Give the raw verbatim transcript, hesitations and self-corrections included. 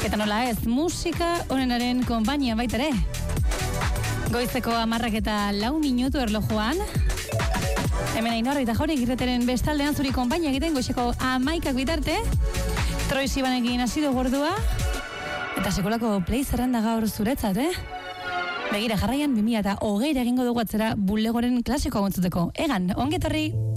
Eta nola ez, musika onenaren konpainia baita ere. Goizeko hamarrak eta lau minutu erlojuan. Hemen Ainhoa eta Jauregik irrateren bestaldean zuri konpainia egiten goizeko hamaikak bitarte. Troy Sivanekin hasi dugu ordua. Eta sekolako play zerrenda gaur zuretzat, eh? Begira jarraian bi mila hogeira egingo dugu atzera bulegoren klasikoa gontzuteko. Egan, ongetorri!